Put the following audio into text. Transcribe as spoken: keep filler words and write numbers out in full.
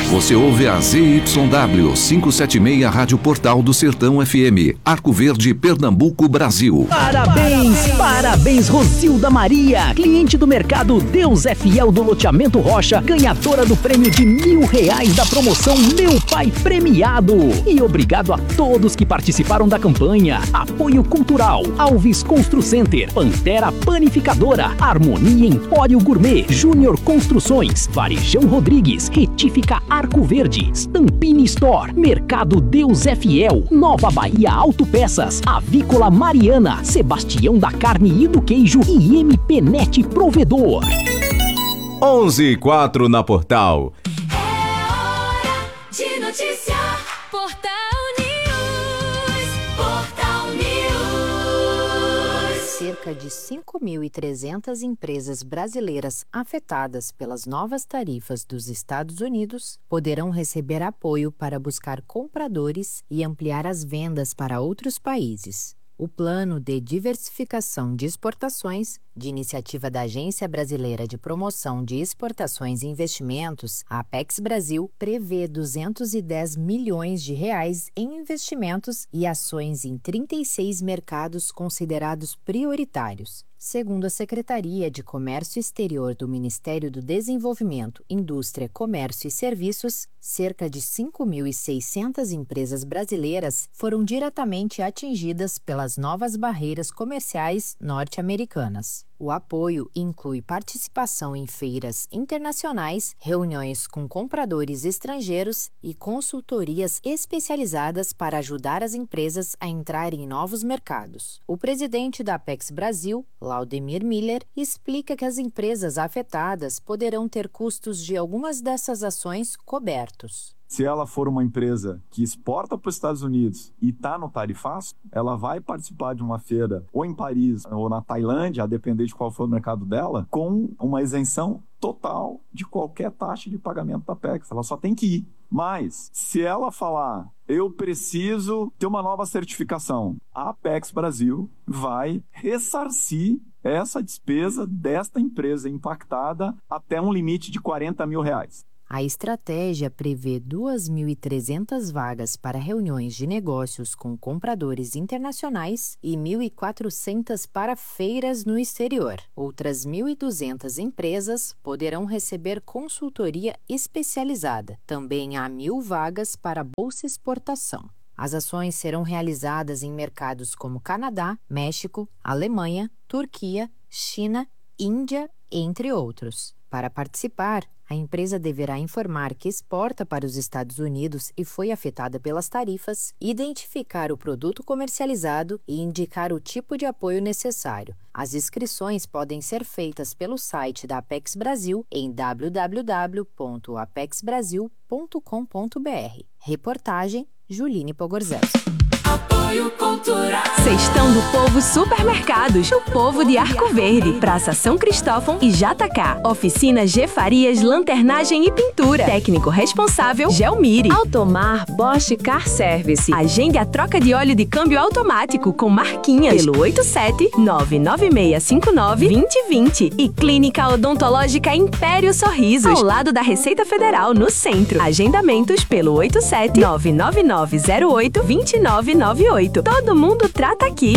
Você ouve a Z Y W quinhentos e setenta e seis Rádio Portal do Sertão F M, Arco Verde, Pernambuco, Brasil. Parabéns, parabéns Rosilda Maria, cliente do mercado Deus é Fiel do loteamento Rocha, ganhadora do prêmio de mil reais da promoção Meu Pai Premiado. E obrigado a todos que participaram da campanha. Apoio Cultural, Alves Constru Center, Pantera Panificadora, Harmonia Empório Gourmet, Júnior Construções, Varejão Rodrigues, Retífica Arco Verde, Stampini Store, Mercado Deus é Fiel, Nova Bahia Autopeças, Avícola Mariana, Sebastião da Carne e do Queijo e M P Net Provedor. onze e quatro na Portal. É hora de noticiar. Portal News. Portal News. Cerca de cinco mil e trezentas empresas brasileiras afetadas pelas novas tarifas dos Estados Unidos poderão receber apoio para buscar compradores e ampliar as vendas para outros países. O Plano de Diversificação de Exportações, de iniciativa da Agência Brasileira de Promoção de Exportações e Investimentos, a Apex Brasil, prevê duzentos e dez milhões de reais em investimentos e ações em trinta e seis mercados considerados prioritários. Segundo a Secretaria de Comércio Exterior do Ministério do Desenvolvimento, Indústria, Comércio e Serviços, cerca de cinco mil e seiscentas empresas brasileiras foram diretamente atingidas pelas novas barreiras comerciais norte-americanas. O apoio inclui participação em feiras internacionais, reuniões com compradores estrangeiros e consultorias especializadas para ajudar as empresas a entrarem em novos mercados. O presidente da Apex Brasil, Laudemir Miller, explica que as empresas afetadas poderão ter custos de algumas dessas ações cobertos. Se ela for uma empresa que exporta para os Estados Unidos e está no tarifaço, ela vai participar de uma feira ou em Paris ou na Tailândia, a depender de qual for o mercado dela, com uma isenção total de qualquer taxa de pagamento da Apex. Ela só tem que ir. Mas, se ela falar, eu preciso ter uma nova certificação, a Apex Brasil vai ressarcir essa despesa desta empresa impactada até um limite de quarenta mil reais. A estratégia prevê duas mil e trezentas vagas para reuniões de negócios com compradores internacionais e mil e quatrocentas para feiras no exterior. Outras mil e duzentas empresas poderão receber consultoria especializada. Também há mil vagas para bolsa exportação. As ações serão realizadas em mercados como Canadá, México, Alemanha, Turquia, China, Índia, entre outros. Para participar, a empresa deverá informar que exporta para os Estados Unidos e foi afetada pelas tarifas, identificar o produto comercializado e indicar o tipo de apoio necessário. As inscrições podem ser feitas pelo site da Apex Brasil em w w w ponto apex brasil ponto com ponto b r. Reportagem Juline Pogorzelski. Apoio Cultural. Sextão do Povo Supermercados, o povo de Arco Verde, Praça São Cristóvão e Jatacá. Oficina G Farias, lanternagem e pintura. Técnico responsável, Gelmire. Automar Bosch Car Service. Agende a troca de óleo de câmbio automático com marquinhas pelo oito sete nove nove seis cinco nove dois zero dois zero. E Clínica Odontológica Império Sorrisos, ao lado da Receita Federal, no centro. Agendamentos pelo oito sete nove nove nove zero oito dois nove nove oito. Todo mundo trata aqui.